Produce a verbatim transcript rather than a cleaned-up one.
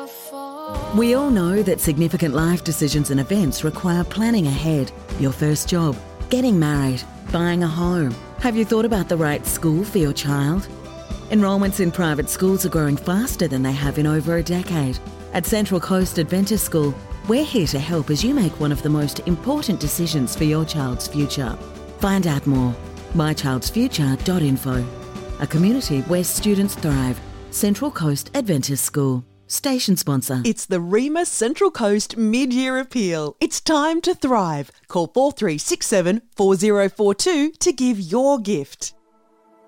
We all know that significant life decisions and events require planning ahead. Your first job, getting married, buying a home. Have you thought about the right school for your child? Enrolments in private schools are growing faster than they have in over a decade. At Central Coast Adventist School, we're here to help as you make one of the most important decisions for your child's future. Find out more. my childs future dot info. A community where students thrive. Central Coast Adventist School. Station sponsor. It's the REMA Central Coast Mid-Year Appeal. It's time to thrive. Call four three six seven, four zero four two to give your gift.